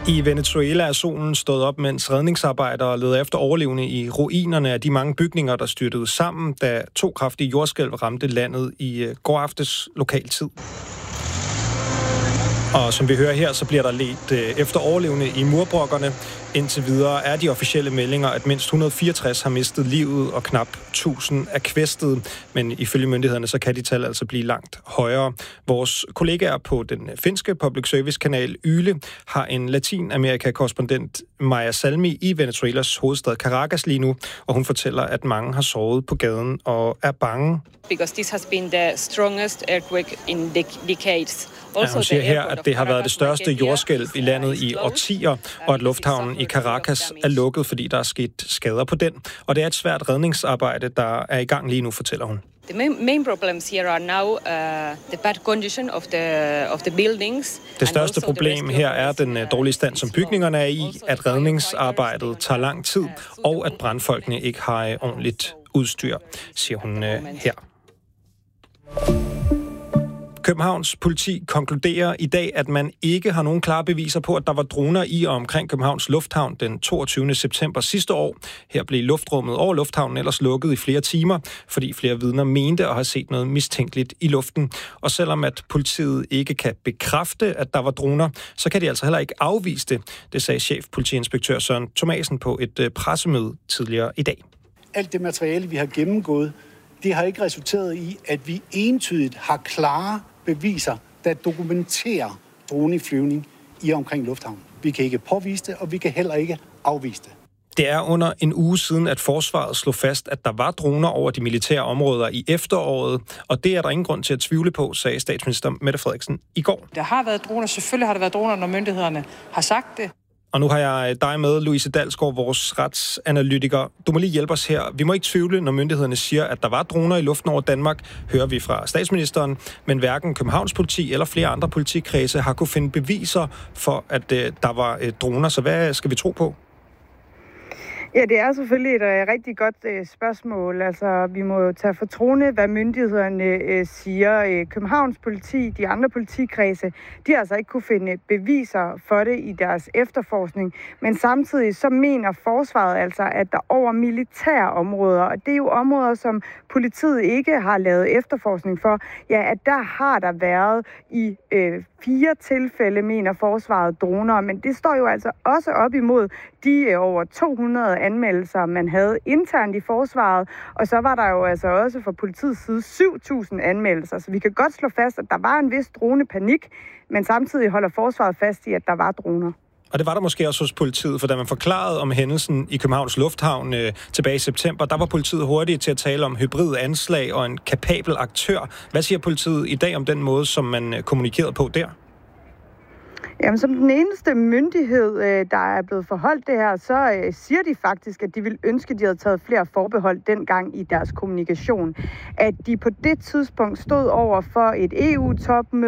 I Venezuela er solen stået op, mens redningsarbejdere leder efter overlevende i ruinerne af de mange bygninger, der styrtede sammen, da 2 kraftige jordskælv ramte landet i går aftes lokal tid. Og som vi hører her, så bliver der ledt efter overlevende i murbrokkerne. Indtil videre er de officielle meldinger, at mindst 164 har mistet livet og knap 1000 er kvæstet. Men ifølge myndighederne, så kan de tal altså blive langt højere. Vores kollegaer på den finske public service kanal Yle har en Latinamerika-korrespondent, Maja Salmi, i Venezuelas hovedstad Caracas lige nu. Og hun fortæller, at mange har sovet på gaden og er bange. Because this has been the strongest earthquake in decades. Ja, hun siger her, at det har været det største jordskælv i landet i årtier, og at lufthavnen i Caracas er lukket, fordi der er sket skader på den. Og det er et svært redningsarbejde, der er i gang lige nu, fortæller hun. The main problems here are now the bad condition of the buildings. Det største problem her er den dårlige stand, som bygningerne er i, at redningsarbejdet tager lang tid, og at brandfolkene ikke har ordentligt udstyr, siger hun her. Københavns politi konkluderer i dag, at man ikke har nogen klare beviser på, at der var droner i og omkring Københavns Lufthavn den 22. september sidste år. Her blev luftrummet over lufthavnen ellers lukket i flere timer, fordi flere vidner mente at have set noget mistænkeligt i luften. Og selvom at politiet ikke kan bekræfte, at der var droner, så kan de altså heller ikke afvise det. Det sagde chefpolitiinspektør Søren Thomasen på et pressemøde tidligere i dag. Alt det materiale, vi har gennemgået, det har ikke resulteret i, at vi entydigt har klare beviser, der dokumenterer droneflyvning i og omkring lufthavnen. Vi kan ikke påvise det, og vi kan heller ikke afvise det. Det er under en uge siden, at forsvaret slog fast, at der var droner over de militære områder i efteråret, og det er der ingen grund til at tvivle på, sagde statsminister Mette Frederiksen i går. Der har været droner, selvfølgelig har der været droner, når myndighederne har sagt det. Og nu har jeg dig med, Louise Dalsgaard, vores retsanalytiker. Du må lige hjælpe os her. Vi må ikke tvivle, når myndighederne siger, at der var droner i luften over Danmark, hører vi fra statsministeren, men hverken Københavns politi eller flere andre politikredse har kunne finde beviser for, at der var droner. Så hvad skal vi tro på? Ja, det er selvfølgelig et rigtig godt spørgsmål. Altså, vi må jo tage for troende, hvad myndighederne siger. Københavns politi, de andre politikredse, de har altså ikke kunne finde beviser for det i deres efterforskning. Men samtidig så mener forsvaret altså, at der over militære områder, og det er jo områder, som politiet ikke har lavet efterforskning for, ja, at der har der været i 4 tilfælde, mener forsvaret, droner. Men det står jo altså også op imod de over 200 anmeldelser, man havde internt i forsvaret. Og så var der jo altså også fra politiets side 7.000 anmeldelser. Så vi kan godt slå fast, at der var en vis dronepanik, men samtidig holder forsvaret fast i, at der var droner. Og det var der måske også hos politiet, for da man forklarede om hændelsen i Københavns Lufthavn tilbage i september, der var politiet hurtige til at tale om hybrid anslag og en kapabel aktør. Hvad siger politiet i dag om den måde, som man kommunikerede på der? Jamen, som den eneste myndighed, der er blevet forholdt det her, så siger de faktisk, at de ville ønske, at de havde taget flere forbehold dengang i deres kommunikation. At de på det tidspunkt stod over for et EU-topmøde,